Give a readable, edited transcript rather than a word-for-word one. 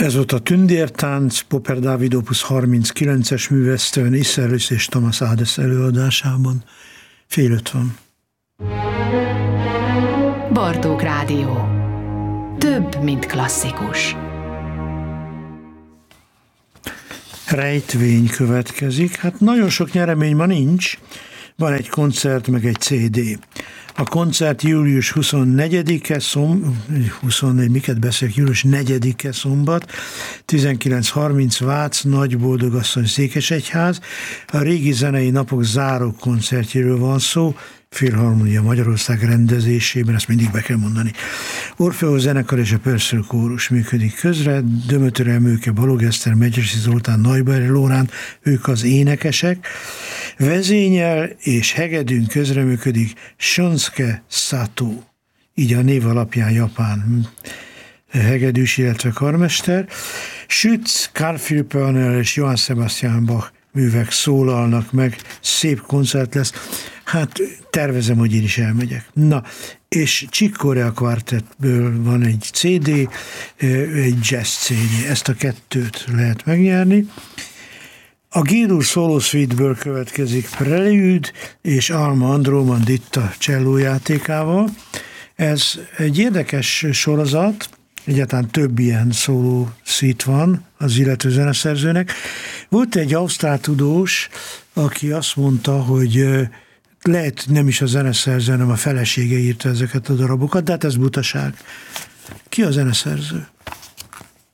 Ez volt a Tündértánc, Popper Dávid Opus 39-es műve, Steven Isserlis és Thomas Hades előadásában. 4:50. Bartók Rádió. Több, mint klasszikus. Rejtvény következik. Hát nagyon sok nyeremény ma nincs. Van egy koncert, meg egy CD. A koncert július 24-e, miket beszélek, július 4-e szombat, 19:30 Vác, Nagyboldogasszony Székesegyház. A régi zenei napok záró koncertjéről van szó, Filharmonia Magyarország rendezésében, ezt mindig be kell mondani. Orfeó zenekar és a Pörszöl kórus működik közre, Dömötör Emőke, Balog Eszter, Megyesi Zoltán, Neuberg Lórán, ők az énekesek. Vezényel és hegedűn közreműködik Shunsuke Sato, így a név alapján japán hegedűs, illetve karmester. Schütz, Carl Philipp Emanuel és Johann Sebastian Bach művek szólalnak meg, szép koncert lesz. Hát tervezem, hogy én is elmegyek. Na, és Chick Corea Quartetből van egy CD, egy jazz CD, ezt a kettőt lehet megnyerni. A G-dur Solo Suite-ből következik Prelude és Alma Andró Ditta csellójátékával. Ez egy érdekes sorozat, egyáltalán több ilyen szóló suite van az illető zeneszerzőnek. Volt egy ausztrál tudós, aki azt mondta, hogy lehet nem is a zeneszerző, hanem a felesége írta ezeket a darabokat, de hát ez butaság. Ki a zeneszerző?